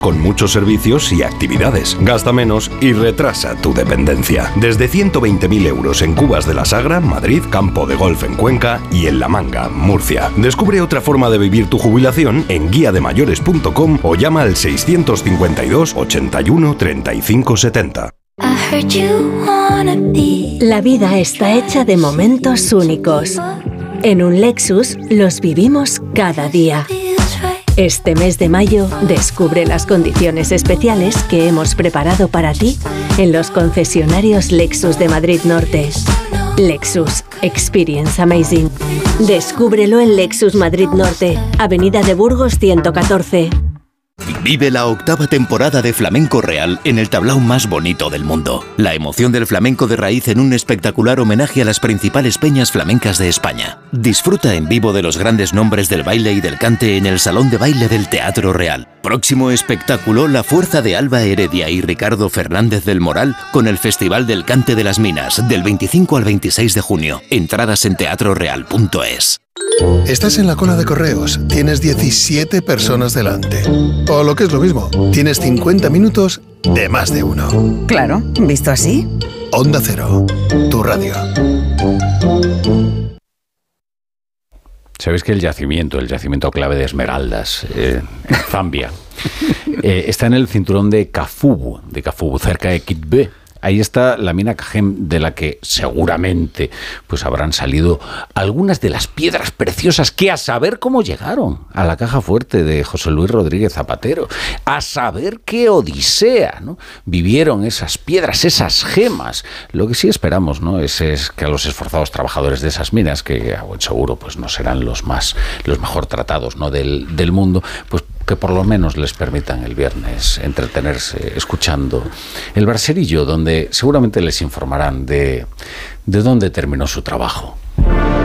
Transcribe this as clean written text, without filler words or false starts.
con muchos servicios y actividades. Gasta menos y retrasa tu dependencia. Desde 120.000 euros en Cubas de la Sagra, Madrid, Campo de Golf en Cuenca y en La Manga, Murcia. Descubre otra forma de vivir tu jubilación en guiademayores.com o llama al 652 81 35 70. La vida está hecha de momentos únicos. En un Lexus los vivimos cada día. Este mes de mayo, descubre las condiciones especiales que hemos preparado para ti en los concesionarios Lexus de Madrid Norte. Lexus. Experience Amazing. Descúbrelo en Lexus Madrid Norte, Avenida de Burgos 114. Vive la 8ª temporada de Flamenco Real en el tablao más bonito del mundo. La emoción del flamenco de raíz en un espectacular homenaje a las principales peñas flamencas de España. Disfruta en vivo de los grandes nombres del baile y del cante en el Salón de Baile del Teatro Real. Próximo espectáculo, La Fuerza de Alba Heredia y Ricardo Fernández del Moral con el Festival del Cante de las Minas, del 25 al 26 de junio. Entradas en teatroreal.es. Estás en la cola de correos, tienes 17 personas delante. O lo que es lo mismo, tienes 50 minutos de más de uno. Claro, visto así. Onda Cero, tu radio. ¿Sabéis que el yacimiento clave de Esmeraldas, en Zambia, está en el cinturón de Kafubu, cerca de Kitwe? Ahí está la mina Cajem, de la que seguramente pues habrán salido algunas de las piedras preciosas que a saber cómo llegaron a la caja fuerte de José Luis Rodríguez Zapatero. A saber qué odisea, ¿no?, vivieron esas piedras, esas gemas. Lo que sí esperamos, ¿no?, es que a los esforzados trabajadores de esas minas, que a buen seguro pues no serán los mejor tratados, ¿no?, del mundo, pues que por lo menos les permitan el viernes entretenerse escuchando el Braserillo, donde seguramente les informarán de dónde terminó su trabajo.